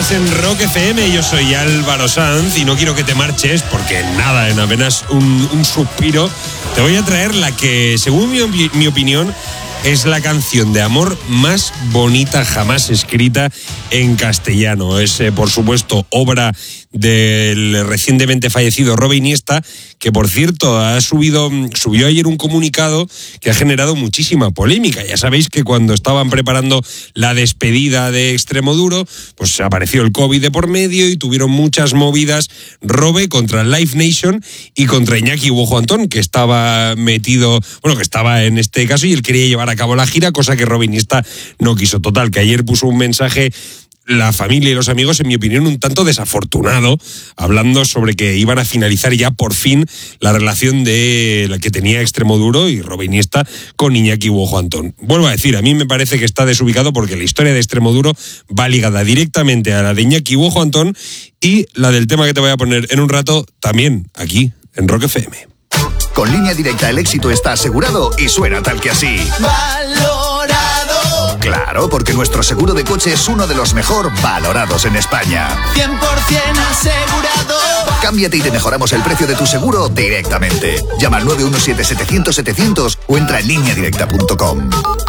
Estás en Rock FM, yo soy Álvaro Sanz y no quiero que te marches porque nada, en apenas un suspiro, te voy a traer la que, según mi opinión, es la canción de amor más bonita jamás escrita en castellano. Es, por supuesto, obra del recientemente fallecido Robe Iniesta, que, por cierto, subió ayer un comunicado que ha generado muchísima polémica. Ya sabéis que cuando estaban preparando la despedida de Extremoduro, pues apareció el COVID de por medio y tuvieron muchas movidas Robe contra Live Nation y contra Iñaki Uojo Antón, que estaba que estaba en este caso y él quería llevar a cabo la gira, cosa que Robe Iniesta no quiso. Total, que ayer puso un mensaje la familia y los amigos, en mi opinión, un tanto desafortunado, hablando sobre que iban a finalizar ya por fin la relación de la que tenía Extremoduro y Robe Iniesta con Iñaki Uojo Antón. Vuelvo a decir, a mí me parece que está desubicado porque la historia de Extremoduro va ligada directamente a la de Iñaki Uojo Antón y la del tema que te voy a poner en un rato también aquí en Rock FM. Con Línea Directa el éxito está asegurado y suena tal que así. Valorado. Claro, porque nuestro seguro de coche es uno de los mejor valorados en España. 100% asegurado. Cámbiate y te mejoramos el precio de tu seguro directamente. Llama al 917-700-700 o entra en lineadirecta.com.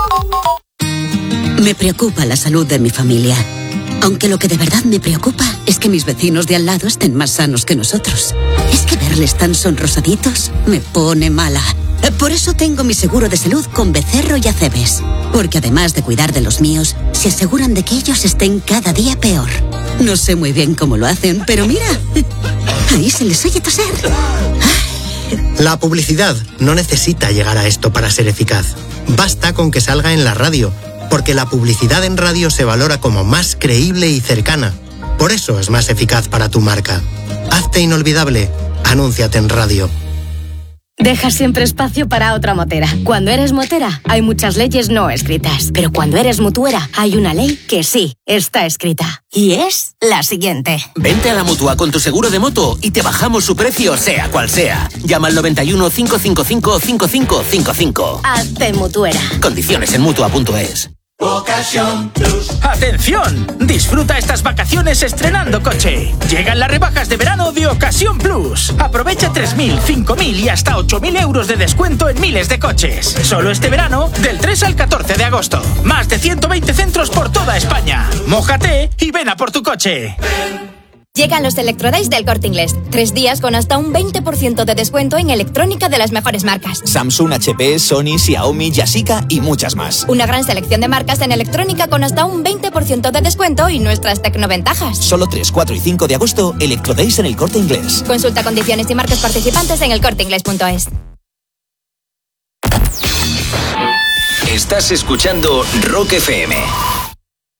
Me preocupa la salud de mi familia. Aunque lo que de verdad me preocupa es que mis vecinos de al lado estén más sanos que nosotros. Es que verles tan sonrosaditos me pone mala. Por eso tengo mi seguro de salud con Becerro y Acebes. Porque además de cuidar de los míos, se aseguran de que ellos estén cada día peor. No sé muy bien cómo lo hacen, pero mira, ahí se les oye toser. La publicidad no necesita llegar a esto para ser eficaz. Basta con que salga en la radio, porque la publicidad en radio se valora como más creíble y cercana. Por eso es más eficaz para tu marca. Hazte inolvidable. Anúnciate en radio. Deja siempre espacio para otra motera. Cuando eres motera, hay muchas leyes no escritas. Pero cuando eres mutuera, hay una ley que sí está escrita. Y es la siguiente. Vente a la Mutua con tu seguro de moto y te bajamos su precio, sea cual sea. Llama al 91 555 5555. Hazte mutuera. Condiciones en Mutua.es. Ocasión Plus. ¡Atención! Disfruta estas vacaciones estrenando coche. Llegan las rebajas de verano de Ocasión Plus. Aprovecha 3.000, 5.000 y hasta 8.000 euros de descuento en miles de coches. Solo este verano, del 3 al 14 de agosto. Más de 120 centros por toda España. Mójate y ven a por tu coche. Llegan los Electrodays del Corte Inglés. 3 días con hasta un 20% de descuento en electrónica de las mejores marcas. Samsung, HP, Sony, Xiaomi, Yashica y muchas más. Una gran selección de marcas en electrónica con hasta un 20% de descuento y nuestras tecnoventajas. Solo 3, 4 y 5 de agosto, Electrodays en el Corte Inglés. Consulta condiciones y marcas participantes en elcorteinglés.es. Estás escuchando Rock FM.